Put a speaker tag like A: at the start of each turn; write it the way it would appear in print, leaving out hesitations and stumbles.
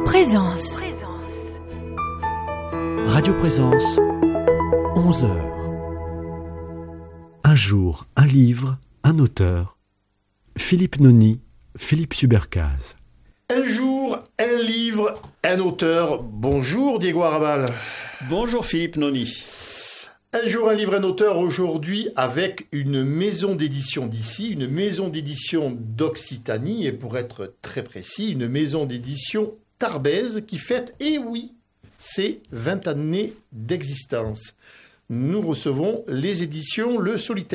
A: Présence.
B: Radio Présence, 11h. Un jour, un livre, un auteur. Philippe Noni, Philippe Subercase.
C: Un jour, un livre, un auteur. Bonjour Diego Arrabal.
D: Bonjour Philippe Noni.
C: Un jour, un livre, un auteur aujourd'hui avec une maison d'édition d'ici, une maison d'édition d'Occitanie et pour être très précis, une maison d'édition tarbaise qui fête, et oui, ses 20 années d'existence. Nous recevons les éditions Le Solitaire.